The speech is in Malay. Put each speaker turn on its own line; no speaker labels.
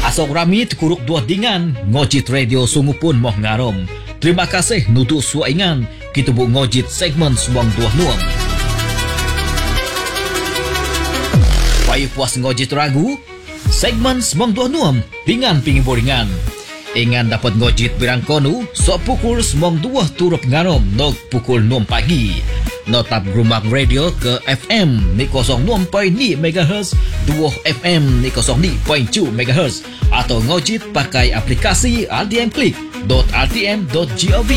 Asok rami kuruk dua dingan ngojit radio sungu pun moh ngarom. Terima kasih nutu suaingan kita bu ngojit segmen semong dua nuam. Payu puas ngojit ragu segmen semong dua nuam ringan pingin boringan. Ingan dapat ngojit birang konu sok pukul semong dua turut ngarom nok pukul 6 pagi. Notap rumah radio ke FM ni 06.2 MHz, 2 FM ni 02.2 MHz atau ngojit pakai aplikasi RTM Click.rtm.gov.